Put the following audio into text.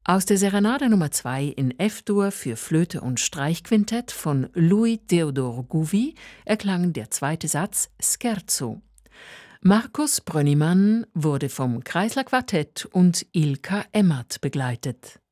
Aus der Serenade Nummer 2 in F-Dur für Flöte und Streichquintett von Louis Theodor Gouvi erklang der zweite Satz Scherzo. Markus Brönnimann wurde vom Kreisler Quartett und Ilka Emmert begleitet.